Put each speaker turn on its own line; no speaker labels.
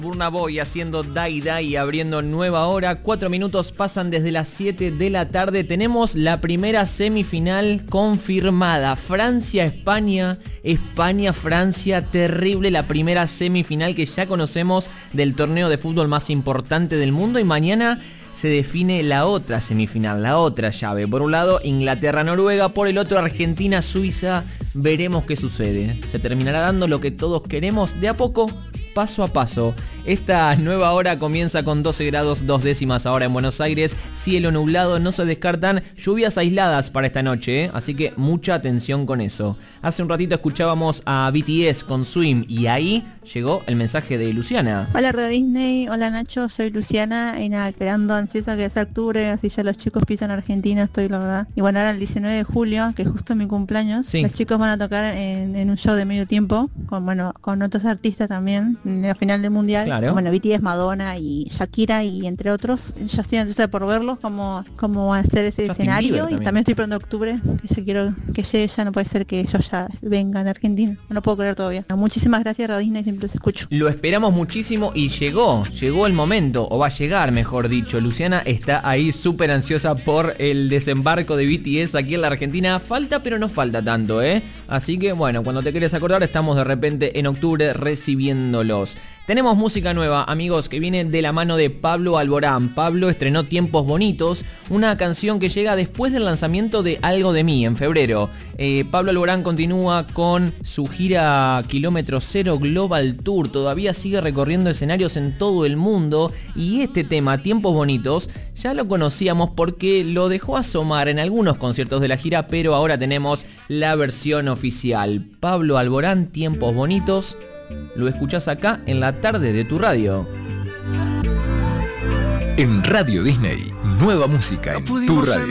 Burna Boy haciendo Dai Dai, abriendo nueva hora. 4 minutos pasan desde las 7 de la tarde. Tenemos la primera semifinal confirmada. Francia-España, España-Francia. Terrible la primera semifinal que ya conocemos del torneo de fútbol más importante del mundo. Y mañana se define la otra semifinal, la otra llave. Por un lado, Inglaterra-Noruega. Por el otro, Argentina-Suiza. Veremos qué sucede. ¿Se terminará dando lo que todos queremos de a poco? Paso a paso. Esta nueva hora comienza con 12 grados 2 décimas ahora en Buenos Aires. Cielo nublado, no se descartan lluvias aisladas para esta noche, así que mucha atención con eso. Hace un ratito escuchábamos a BTS con Swim y ahí llegó el mensaje de Luciana.
Hola Radio Disney, hola Nacho, soy Luciana y nada, esperando ansiosa que sea octubre, así ya los chicos pisan Argentina, estoy la verdad. Y bueno, ahora el 19 de julio, que es justo mi cumpleaños, sí, los chicos van a tocar en un show de medio tiempo, con otros artistas también, en la final del mundial.
Claro.
Bueno, BTS, Madonna y Shakira y entre otros. Ya estoy ansiosa por verlos, cómo va a ser ese
Justin
escenario.
Bieber
Y también estoy pronto octubre, que ya quiero que llegue, ya no puede ser que ellos ya vengan a Argentina. No lo puedo creer todavía. Muchísimas gracias Radio Disney, siempre los escucho.
Lo esperamos muchísimo y llegó el momento, o va a llegar mejor dicho. Luciana está ahí súper ansiosa por el desembarco de BTS aquí en la Argentina. Falta, pero no falta tanto, Así que bueno, cuando te quieres acordar, estamos de repente en octubre recibiéndolos. Tenemos música nueva, amigos, que viene de la mano de Pablo Alborán. Pablo estrenó Tiempos Bonitos, una canción que llega después del lanzamiento de Algo de Mí en febrero. Pablo Alborán continúa con su gira Kilómetro Cero Global Tour. Todavía sigue recorriendo escenarios en todo el mundo. Y este tema, Tiempos Bonitos, ya lo conocíamos porque lo dejó asomar en algunos conciertos de la gira, pero ahora tenemos la versión oficial. Pablo Alborán, Tiempos Bonitos. Lo escuchás acá en la tarde de tu radio.
En Radio Disney, nueva música en tu radio.